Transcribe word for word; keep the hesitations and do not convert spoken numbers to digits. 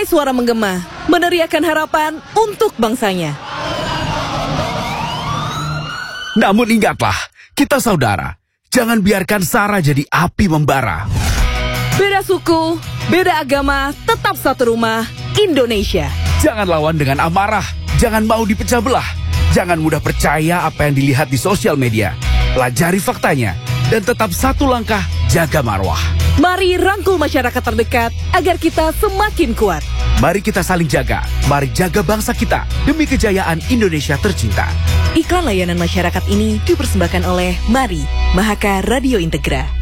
Damai suara menggema, meneriakan harapan untuk bangsanya. Namun ingatlah, kita saudara. Jangan biarkan SARA jadi api membara. Beda suku, beda agama, tetap satu rumah, Indonesia. Jangan lawan dengan amarah, jangan mau dipecah belah. Jangan mudah percaya apa yang dilihat di sosial media. Pelajari faktanya, dan tetap satu langkah jaga marwah. Mari rangkul masyarakat terdekat agar kita semakin kuat. Mari kita saling jaga, mari jaga bangsa kita demi kejayaan Indonesia tercinta. Iklan layanan masyarakat ini dipersembahkan oleh Mari, Mahaka Radio Integra.